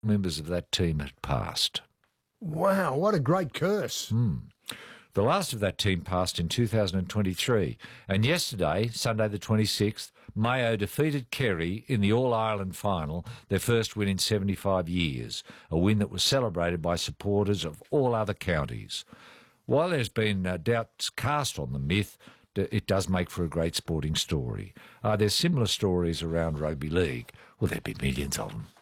members of that team had passed. Wow, what a great curse. The last of that team passed in 2023, and yesterday, Sunday the 26th, Mayo defeated Kerry in the All-Ireland final, their first win in 75 years, a win that was celebrated by supporters of all other counties. While there's been doubts cast on the myth, it does make for a great sporting story. There's similar stories around rugby league. Well, there'd be millions of them.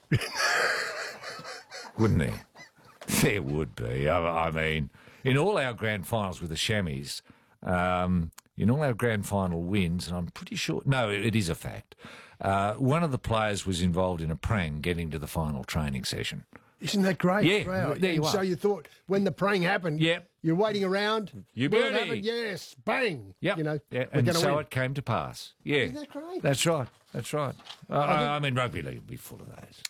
Wouldn't there? There would be. I mean, in all our grand finals with the Chamois, in all our grand final wins, and I'm pretty sure... No, it is a fact. One of the players was involved in a prang getting to the final training session. Isn't that great? Yeah, Wow. there you are. So you thought when the praying happened, you're waiting around. You will it Bernie. happen? Yes, bang. Yep. You know, yeah. we're And going to so win. it came to pass. Yeah. Isn't that great? That's right. That's right. I mean, rugby league would be full of those.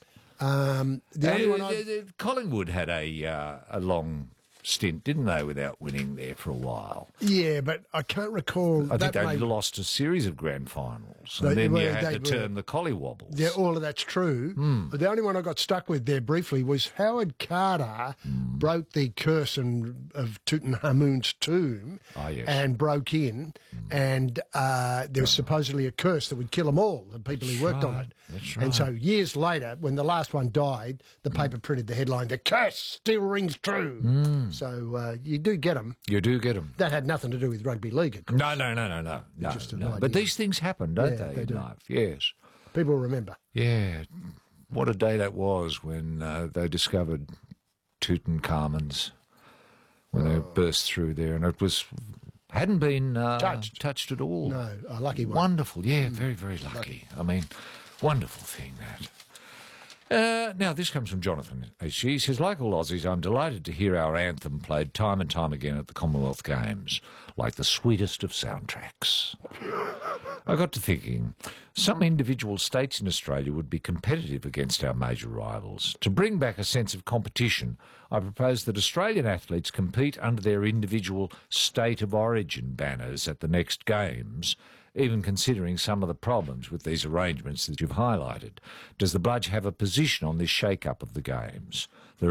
The only one Collingwood had a long stint, didn't they, without winning there for a while? Yeah, but I can't recall. I think they lost a series of grand finals, and then you had the term the collywobbles. Yeah, all of that's true. But the only one I got stuck with there briefly was Howard Carter broke the curse of Tutankhamun's tomb and broke in, and there was supposedly a curse that would kill them all, the people who worked on it. That's right. And so years later, when the last one died, the paper printed the headline, "The curse still rings true." So you do get them. You do get them. That had nothing to do with rugby league, of course. No. Just an no. idea. But these things happen, don't Yeah, they, they in do. life? Yes. People remember. Yeah. What a day that was when they discovered Tutankhamun's, when they burst through there, and it hadn't been touched at all. No, a lucky one. Wonderful, yeah, very, very lucky. I mean, wonderful thing, that. Now, this comes from Jonathan. He says, like all Aussies, I'm delighted to hear our anthem played time and time again at the Commonwealth Games, like the sweetest of soundtracks. I got to thinking, some individual states in Australia would be competitive against our major rivals. To bring back a sense of competition, I propose that Australian athletes compete under their individual state of origin banners at the next Games, even considering some of the problems with these arrangements that you've highlighted. Does the Bludge have a position on this shake-up of the Games? The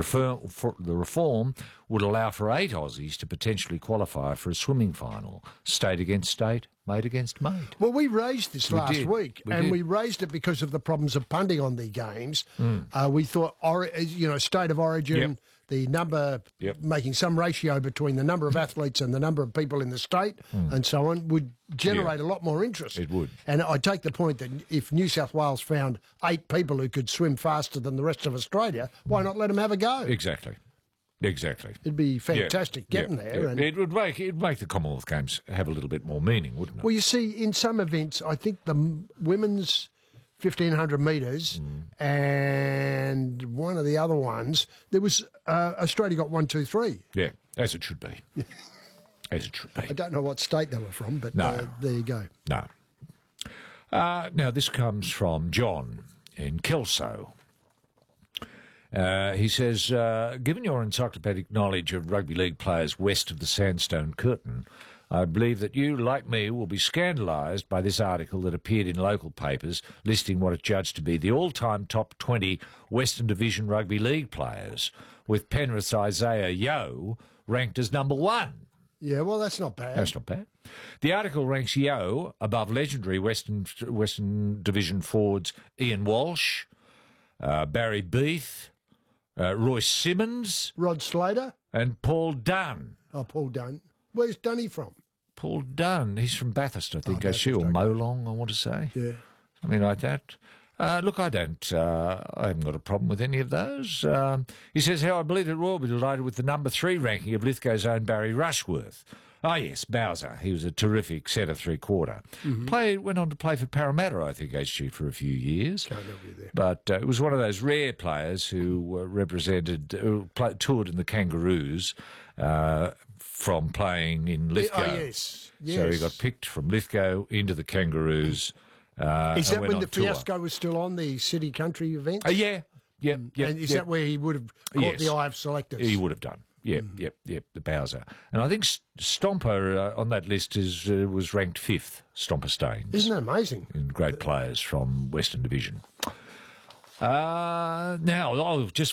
reform would allow for 8 Aussies to potentially qualify for a swimming final, state against state, mate against mate. Well, we raised this last week, We we raised it because of the problems of punting on the games. We thought, state of origin, the number, making some ratio between the number of athletes and the number of people in the state and so on, would generate a lot more interest. It would. And I take the point that if New South Wales found 8 people who could swim faster than the rest of Australia, why not let them have a go? Exactly. It'd be fantastic getting there. Yeah. And It'd make the Commonwealth Games have a little bit more meaning, wouldn't it? well, you see, in some events, I think the women's 1,500 metres and one of the other ones, there was Australia got 1, 2, 3. Yeah, as it should be. As it should be. I don't know what state they were from, but No. there you go. No. Now, this comes from John in Kelso. He says, given your encyclopedic knowledge of rugby league players west of the Sandstone Curtain, I believe that you, like me, will be scandalised by this article that appeared in local papers listing what it judged to be the all-time top 20 Western Division rugby league players, with Penrith's Isaiah Yeo ranked as number 1. Yeah, well, that's not bad. That's not bad. The article ranks Yeo above legendary Western Division forwards Ian Walsh, Barry Beath, Royce Simmons, Rod Slater? and Paul Dunn. Oh, Paul Dunn. Where's Dunny from? Paul Dunn, he's from Bathurst, I think, actually, or Molong, I want to say. Yeah. Something like that. Look, I haven't got a problem with any of those. He says, how I believe that Roy will be delighted with the number 3 ranking of Lithgow's own Barry Rushworth. Oh, yes, Bowser. He was a terrific centre 3/4. Went on to play for Parramatta, I think, HG, for a few years. Can't help you there. But it was one of those rare players who toured in the Kangaroos from playing in Lithgow. Oh, yes. So he got picked from Lithgow into the Kangaroos. Is that went when on the tour. fiasco was still on, the city country event? Yeah. And is that where he would have caught the eye of selectors? He would have done. Yep, the Bowser. And I think Stomper on that list was ranked 5th, Stomper Staines. Isn't that amazing? And great players from Western Division. Now, just